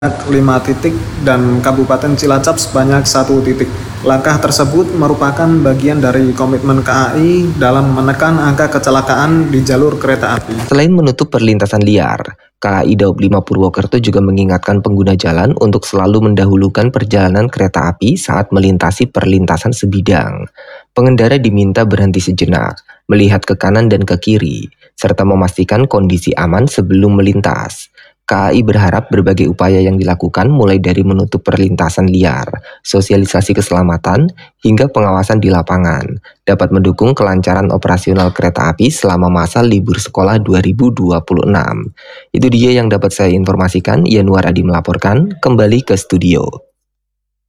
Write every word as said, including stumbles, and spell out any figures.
lima titik dan Kabupaten Cilacap sebanyak satu titik. Langkah tersebut merupakan bagian dari komitmen K A I dalam menekan angka kecelakaan di jalur kereta api. Selain menutup perlintasan liar, K A I Daob lima Purwokerto juga mengingatkan pengguna jalan untuk selalu mendahulukan perjalanan kereta api saat melintasi perlintasan sebidang. Pengendara diminta berhenti sejenak, melihat ke kanan dan ke kiri, serta memastikan kondisi aman sebelum melintas. K A I berharap berbagai upaya yang dilakukan mulai dari menutup perlintasan liar, sosialisasi keselamatan, hingga pengawasan di lapangan dapat mendukung kelancaran operasional kereta api selama masa libur sekolah dua ribu dua puluh enam. Itu dia yang dapat saya informasikan. Yanuar Adi melaporkan, kembali ke studio.